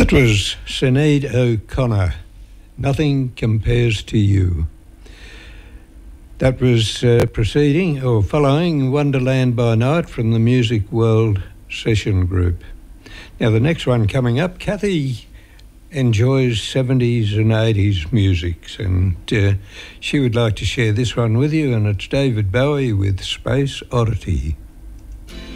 That was Sinead O'Connor, Nothing Compares to You. That was preceding or following Wonderland by Night from the Music World Session Group. Now the next one coming up, Kathy enjoys 70s and 80s music, and she would like to share this one with you, and it's David Bowie with Space Oddity.